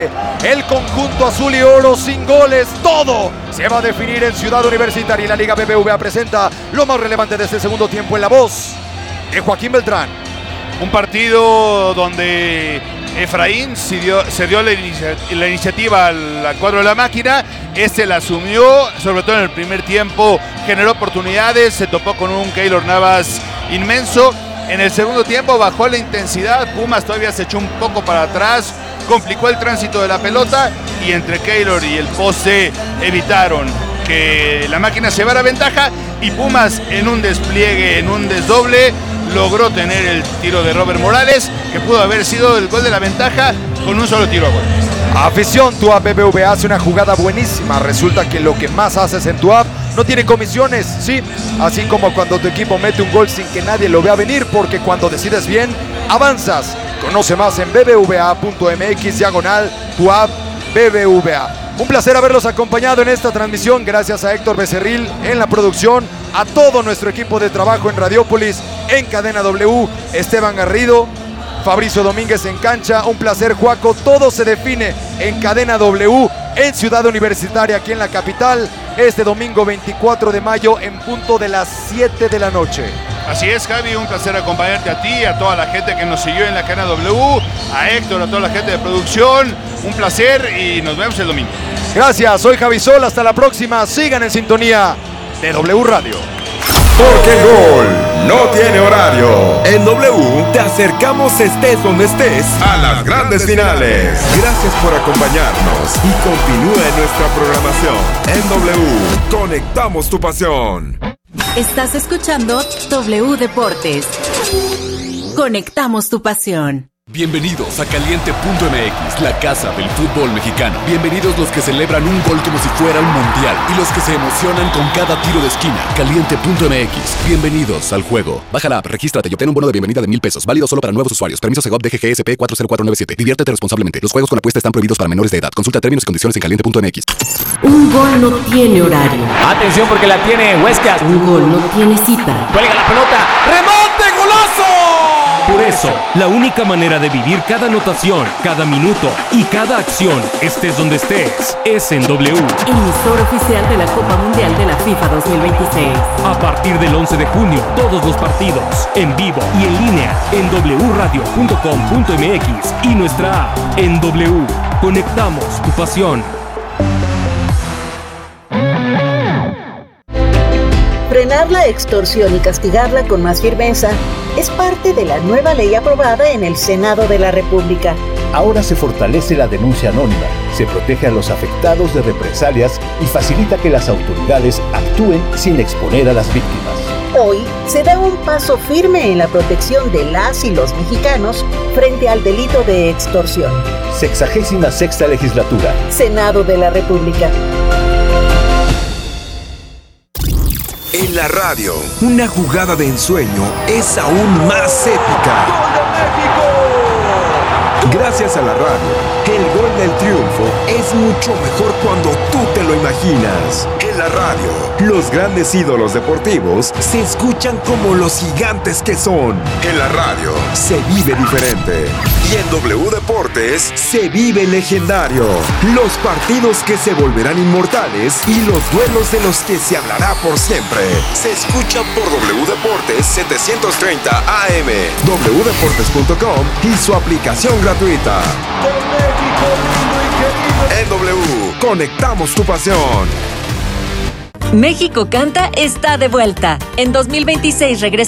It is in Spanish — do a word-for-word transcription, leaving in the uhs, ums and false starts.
El conjunto azul y oro sin goles, todo se va a definir en Ciudad Universitaria y la Liga B B V A presenta lo más relevante de este segundo tiempo en la voz de Joaquín Beltrán. Un partido donde Efraín se dio, se dio la, inicia, la iniciativa al, al cuadro de la máquina, este la asumió, sobre todo en el primer tiempo, generó oportunidades, se topó con un Keylor Navas inmenso. En el segundo tiempo bajó la intensidad, Pumas todavía se echó un poco para atrás, complicó el tránsito de la pelota y entre Keylor y el poste evitaron que la máquina se llevara ventaja y Pumas en un despliegue, en un desdoble, logró tener el tiro de Robert Morales, que pudo haber sido el gol de la ventaja con un solo tiro a gol. Afición, tu app B B V A hace una jugada buenísima. Resulta que lo que más haces en tu app no tiene comisiones, sí. Así como cuando tu equipo mete un gol sin que nadie lo vea venir, porque cuando decides bien, avanzas. Conoce más en bbva.mx diagonal tu app B B V A. Un placer haberlos acompañado en esta transmisión. Gracias a Héctor Becerril en la producción, a todo nuestro equipo de trabajo en Radiópolis, en Cadena W, Esteban Garrido, Fabricio Domínguez en cancha. Un placer, Juaco. Todo se define en Cadena W, en Ciudad Universitaria, aquí en la capital, este domingo veinticuatro de mayo en punto de las siete de la noche. Así es, Javi, un placer acompañarte a ti, a toda la gente que nos siguió en la cadena W, a Héctor, a toda la gente de producción. Un placer y nos vemos el domingo. Gracias, soy Javi Sol, hasta la próxima. Sigan en sintonía de W Radio. Porque el gol no tiene horario. En W te acercamos, estés donde estés, a las grandes finales. Gracias por acompañarnos y continúa en nuestra programación. En W, conectamos tu pasión. Estás escuchando W Deportes. Conectamos tu pasión. Bienvenidos a Caliente punto M X, la casa del fútbol mexicano. Bienvenidos los que celebran un gol como si fuera un mundial y los que se emocionan con cada tiro de esquina. Caliente punto M X, bienvenidos al juego. Baja la app, regístrate y obtén un bono de bienvenida de mil pesos, válido solo para nuevos usuarios. Permiso Segov D G G S P cuatro cero cuatro nueve siete. Diviértete responsablemente. Los juegos con apuesta están prohibidos para menores de edad. Consulta términos y condiciones en caliente punto M X. Un gol no tiene horario. Atención porque la tiene Huescas. Un gol no tiene cita. Cuelga la pelota. ¡Remonte, golazo! Por eso, la única manera de vivir cada anotación, cada minuto y cada acción, estés donde estés, es en W. Emisor oficial de la Copa Mundial de la FIFA dos mil veintiséis. A partir del once de junio, todos los partidos, en vivo y en línea, en doble u radio punto com punto m x y nuestra app. En W, conectamos tu pasión. Frenar la extorsión y castigarla con más firmeza es parte de la nueva ley aprobada en el Senado de la República. Ahora se fortalece la denuncia anónima, se protege a los afectados de represalias y facilita que las autoridades actúen sin exponer a las víctimas. Hoy se da un paso firme en la protección de las y los mexicanos frente al delito de extorsión. Sexagésima sexta legislatura. Senado de la República. En la radio, una jugada de ensueño es aún más épica. ¡Gol de México! Gracias a la radio, el gol del triunfo es mucho mejor cuando tú te lo imaginas. En la radio, los grandes ídolos deportivos se escuchan como los gigantes que son. En la radio, se vive diferente. Y en W Deportes, se vive legendario. Los partidos que se volverán inmortales y los duelos de los que se hablará por siempre. Se escuchan por W Deportes setecientos treinta A M, doble u deportes punto com y su aplicación gratuita. En W, conectamos tu pasión. México Canta está de vuelta. En dos mil veintiséis regresa